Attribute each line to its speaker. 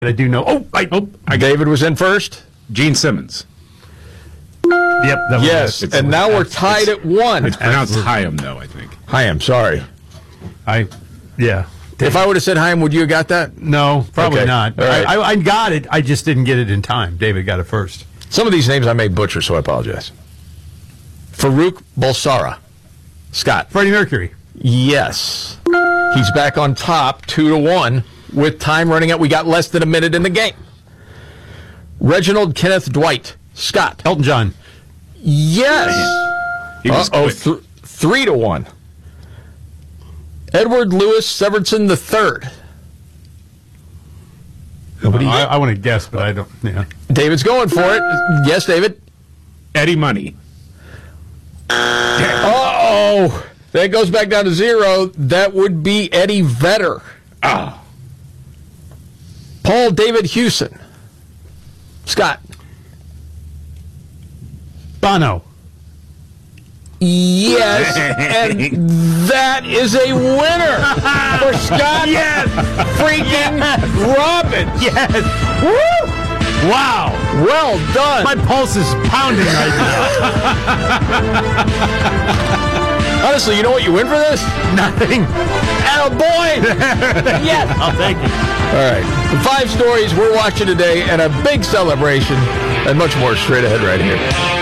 Speaker 1: I do know.
Speaker 2: David was in first.
Speaker 3: Gene Simmons.
Speaker 1: Yep.
Speaker 2: Yes, and now we're tied at 1.
Speaker 3: It's pronounced Chaim, though, I think.
Speaker 2: Chaim, sorry.
Speaker 1: Yeah.
Speaker 2: If I would have said Chaim, would you have got that?
Speaker 1: No, probably
Speaker 2: Okay.
Speaker 1: not.
Speaker 2: All right.
Speaker 1: I got it. I just didn't get it in time. David got it first.
Speaker 2: Some of these names I may butcher, so I apologize. Farouk Bulsara. Scott.
Speaker 1: Freddie Mercury.
Speaker 2: Yes. He's back on top, 2-1, with time running out. We got less than a minute in the game. Reginald Kenneth Dwight. Scott.
Speaker 1: Elton John.
Speaker 2: Yes.
Speaker 3: He was quick.
Speaker 2: 3-1. Edward Louis Severson III.
Speaker 1: I want to guess, but I don't. Yeah.
Speaker 2: David's going for it. Yes, David.
Speaker 3: Eddie Money.
Speaker 2: Uh-oh. That goes back down to 0. That would be Eddie Vedder.
Speaker 3: Oh.
Speaker 2: Paul David Hewson. Scott.
Speaker 1: Bono.
Speaker 2: Yes, and that is a winner for Scott freaking Robbins.
Speaker 1: Yes.
Speaker 2: Woo!
Speaker 1: Wow.
Speaker 2: Well done.
Speaker 1: My pulse is pounding right now.
Speaker 2: Honestly, you know what you win for this?
Speaker 1: Nothing.
Speaker 2: Attaboy! Yes.
Speaker 1: I'll take it.
Speaker 2: All right. The 5 stories we're watching today and a big celebration and much more straight ahead right here.